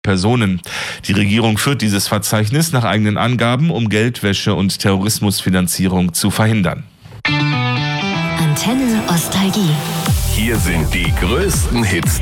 Personen. Die Regierung führt dieses Verzeichnis nach eigenen Angaben, um Geldwäsche und Terrorismusfinanzierung zu verhindern. Antenne Ostalgie. Hier sind die größten Hits